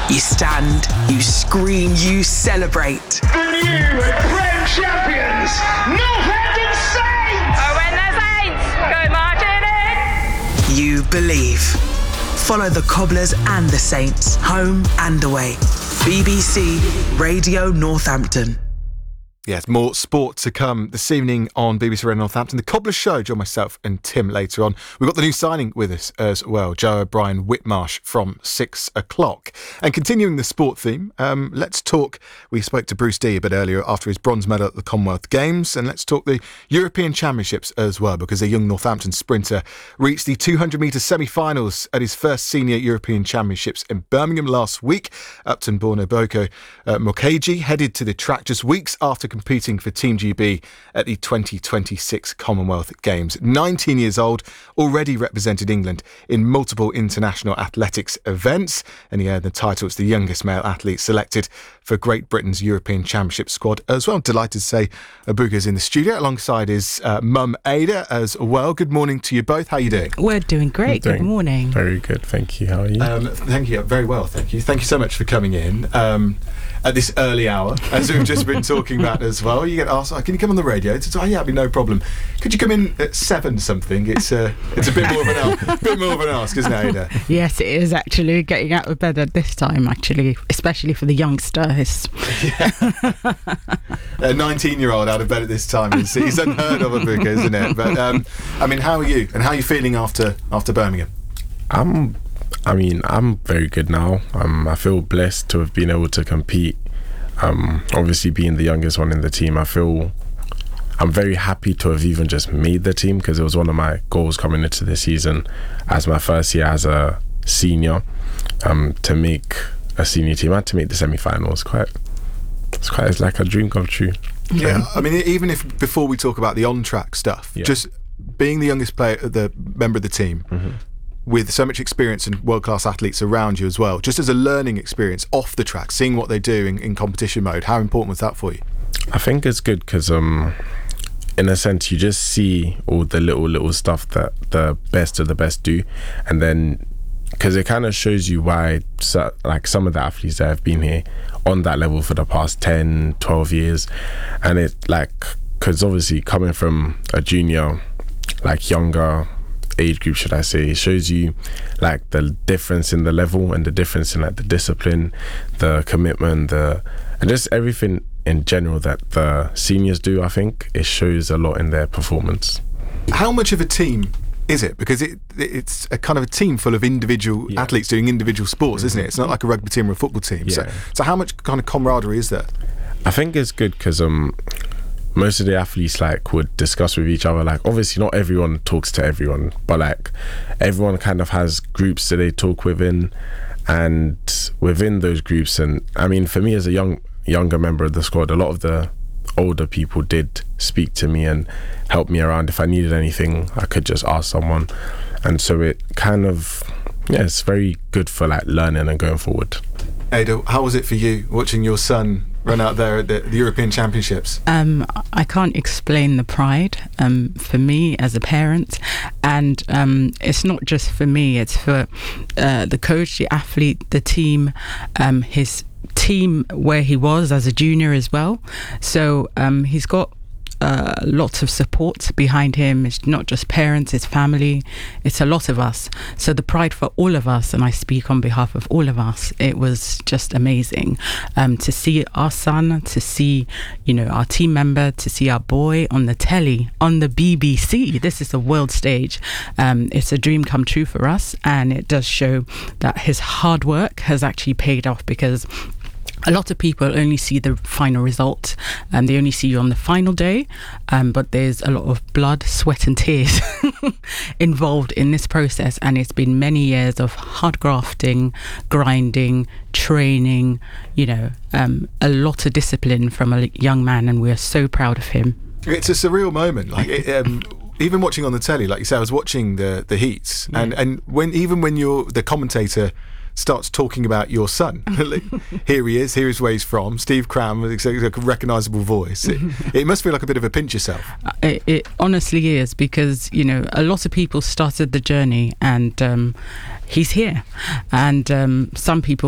You stand, you scream, you celebrate. The new Prem champions, Northampton Saints! Oh, when the Saints go marching in! You believe. Follow the Cobblers and the Saints, home and away. BBC Radio Northampton. Yes, more sport to come this evening on BBC Radio Northampton. The Cobblers Show, join myself and Tim later on. We've got the new signing with us as well, Joe O'Brien Whitmarsh from 6 o'clock. And continuing the sport theme, let's talk, we spoke to Bruce Dee a bit earlier after his bronze medal at the Commonwealth Games, and let's talk the European Championships as well, because a young Northampton sprinter reached the 200-metre semi-finals at his first senior European Championships in Birmingham last week. Upton-born Oboko Mokeji headed to the track just weeks after competing for Team GB at the 2026 Commonwealth Games. 19 years old, already represented England in multiple international athletics events, and he earned the title as the youngest male athlete selected for Great Britain's European Championship squad as well. Delighted to say Obuka's in the studio alongside his mum Ada as well. Good morning to you both. How are you doing? We're doing great. Good morning. Very good, thank you. How are you? Thank you. Very well, thank you. Thank you so much for coming in at this early hour, as we've just been talking about as well. You get asked, can you come on the radio? It's yeah, it'd be no problem. Could you come in at 7 something? It's a bit more of an ask, isn't it, Ada? Yes, it is actually, getting out of bed at this time, actually, especially for the youngsters. Yeah. A 19-year-old out of bed at this time is unheard of, Obuka, isn't it? But I mean, how are you? And how are you feeling after Birmingham? I'm very good now. I feel blessed to have been able to compete. Obviously, being the youngest one in the team, I'm very happy to have even just made the team, because it was one of my goals coming into the season as my first year as a senior, to make a senior team and to make the semi-finals. It's like a dream come true. Yeah, I mean, even if before we talk about the on-track stuff, just being the youngest player, the member of the team, with so much experience and world-class athletes around you as well, just as a learning experience off the track, seeing what they do in competition mode, how important was that for you? I think it's good because in a sense you just see all the little stuff that the best of the best do, and then because it kind of shows you why some of the athletes that have been here on that level for the past 10-12 years, and it because obviously coming from a junior, younger age group, should I say, it shows you the difference in the level and the difference in the discipline, the commitment, and just everything in general that the seniors do. I think it shows a lot in their performance. How much of a team is it? Because it's a kind of a team full of individual athletes doing individual sports, isn't it? It's not like a rugby team or a football team. So how much kind of camaraderie is there? I think it's good because most of the athletes would discuss with each other. Obviously not everyone talks to everyone, but everyone kind of has groups that they talk within, and within those groups, and I mean, for me as a younger member of the squad, a lot of the older people did speak to me and help me around. If I needed anything, I could just ask someone, and so it kind of it's very good for learning and going forward. Ada, how was it for you watching your son run out there at the European Championships? I can't explain the pride for me as a parent, and it's not just for me, it's for the coach, the athlete, the team, his team where he was as a junior as well. So he's got lots of support behind him. It's not just parents, it's family, it's a lot of us. So the pride for all of us, and I speak on behalf of all of us, it was just amazing to see our son, to see our team member, to see our boy on the telly, on the BBC. This is the world stage. It's a dream come true for us, and it does show that his hard work has actually paid off, because a lot of people only see the final result, and they only see you on the final day, but there's a lot of blood, sweat and tears involved in this process, and it's been many years of hard grafting, grinding, training, a lot of discipline from a young man, and we're so proud of him. It's a surreal moment. Even watching on the telly, like you say, I was watching the heats, and when you're the commentator starts talking about your son. Here he is, here is where he's from. Steve Cram, a recognisable voice. It must feel like a bit of a pinch yourself. It honestly is, because, a lot of people started the journey, and he's here. And some people